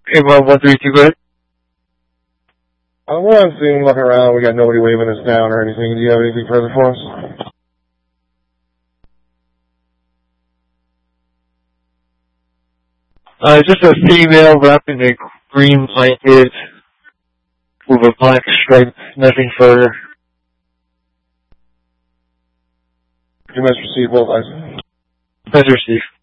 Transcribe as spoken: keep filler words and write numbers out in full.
Okay, well, one three two, go ahead. I'm going to see look around. We got nobody waving us down or anything. Do you have anything further for us? Uh, just a female wrapped in a green blanket with a black stripe, nothing further. You must receive both eyes. Pleasure, Steve.